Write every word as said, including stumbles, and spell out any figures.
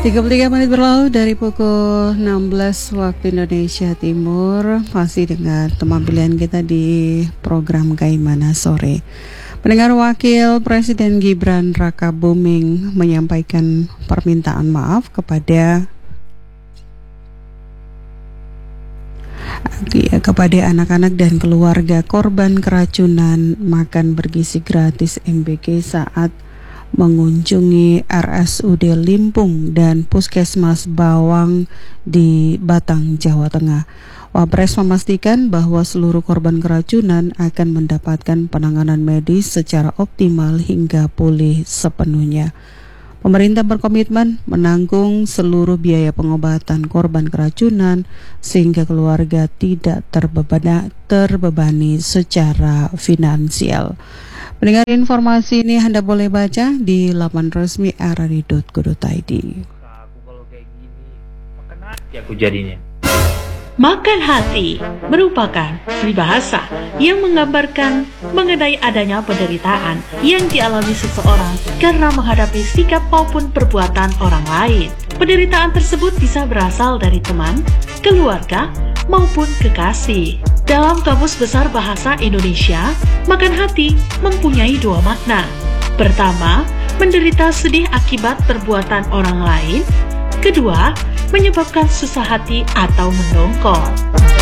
tiga puluh tiga menit berlalu dari pukul enam belas waktu Indonesia Timur. Masih dengan teman pilihan kita di program Kaimana Sore. Pendengar, Wakil Presiden Gibran Rakabuming menyampaikan permintaan maaf kepada ya, kepada anak-anak dan keluarga korban keracunan makan bergizi gratis M B G saat mengunjungi R S U D Limpung dan Puskesmas Bawang di Batang, Jawa Tengah. Wapres memastikan bahwa seluruh korban keracunan akan mendapatkan penanganan medis secara optimal hingga pulih sepenuhnya. Pemerintah berkomitmen menanggung seluruh biaya pengobatan korban keracunan sehingga keluarga tidak terbebani, terbebani secara finansial. Mendengar informasi ini Anda boleh baca di laman resmi r r i dot go dot i d. Aku kalau kayak gini, makan hati aku jadinya. Makan hati merupakan peribahasa yang menggambarkan mengenai adanya penderitaan yang dialami seseorang karena menghadapi sikap maupun perbuatan orang lain. Penderitaan tersebut bisa berasal dari teman, keluarga, maupun kekasih. Dalam Kamus Besar Bahasa Indonesia, makan hati mempunyai dua makna. Pertama, menderita sedih akibat perbuatan orang lain. Kedua, menyebabkan susah hati atau mendongkol.